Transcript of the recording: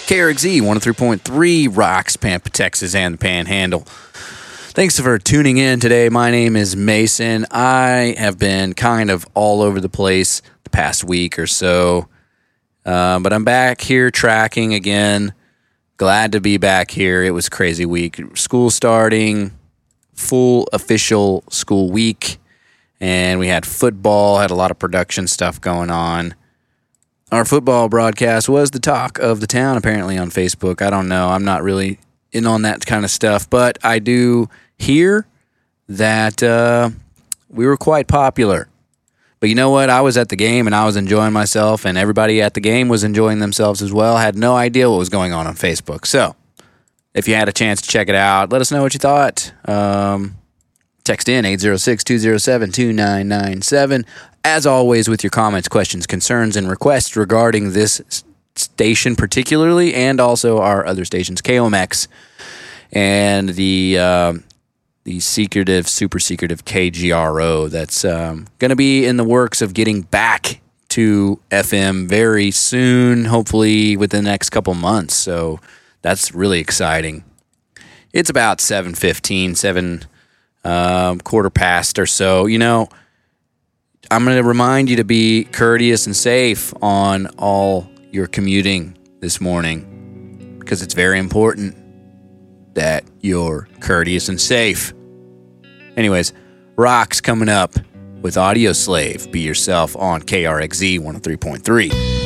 KRXZ 103.3 rocks Pampa, Texas, and the Panhandle. Thanks for tuning in today. My name is Mason. I have been kind of all over the place the past week or so, but I'm back here tracking again. Glad to be back here. It was a crazy week. School starting, full official school week, and we had football, had a lot of production stuff going on. Our football broadcast was the talk of the town, apparently, on Facebook. I don't know. I'm not really in on that kind of stuff, but I do hear that we were quite popular. But you know what? I was at the game, and I was enjoying myself, and everybody at the game was enjoying themselves as well. I had no idea what was going on Facebook. So if you had a chance to check it out, let us know what you thought. Text in 806-207-2997. As always, with your comments, questions, concerns, and requests regarding this station particularly, and also our other stations, KOMX, and the super secretive KGRO. That's going to be in the works of getting back to FM very soon, hopefully within the next couple months. So that's really exciting. It's about 7:15, quarter past or so. You know, I'm going to remind you to be courteous and safe on all your commuting this morning, because it's very important that you're courteous and safe. Anyways, Rock's coming up with Audio Slave. Be yourself on KRXZ 103.3.